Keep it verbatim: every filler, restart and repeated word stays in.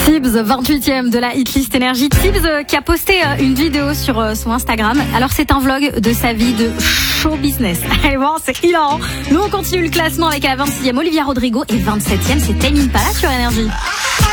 Tibbs, vingt-huitième de la hitlist énergie. Tibbs qui a posté une vidéo sur son Instagram. Alors c'est un vlog de sa vie de show business. Et bon, c'est hilarant. Nous on continue le classement avec la vingt-sixième Olivia Rodrigo et vingt-septième c'est Tame Impala sur Énergie.